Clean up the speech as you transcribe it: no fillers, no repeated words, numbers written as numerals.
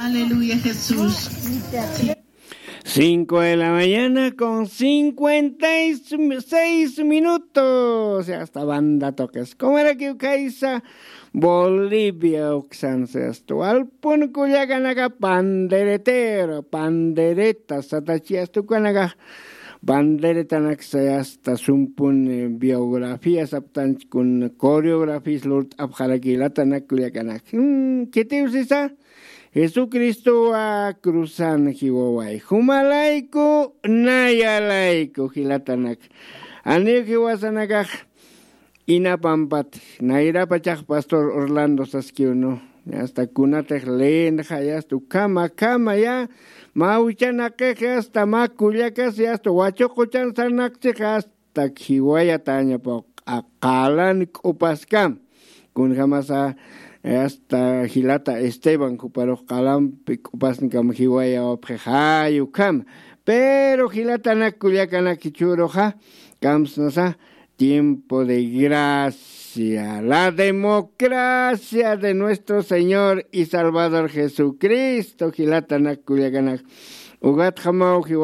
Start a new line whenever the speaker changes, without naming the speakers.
Aleluya, Jesús.
5 de la mañana con 56 minutos. Ya esta banda toques. ¿Cómo era que ukaisa? Bolivia uxanse esto. Alpun kuyaganaga panderetero, pandereta, satachias tu kanaga. Bandereta naksa hasta sumpun biografías aptan con coreografías lord abjalakilata nakuyaganak. ¿Qué te usa? Jesucristo a cruzan hiwawai. Humalaiko nayalaiko hilatanak. Anil hiwasanagaj inapampat. Nairapachaj Pastor Orlando Saskiuno. Hasta kunatej leen hayas tu kama ya. Mauchanake hasta makuyakas y hasta huachocochan sanakche hasta hiwayataña po akalan kupaskam. Kun jamasa hasta Gilata Esteban Cuparo Calam Picupas Hiwaya Objejayu Cam, pero Gilata Naculiacana Kichuroja, Camsnosa, tiempo de gracia, la democracia de nuestro Señor y Salvador Jesucristo, Gilata Naculiacana, Ugat Jamau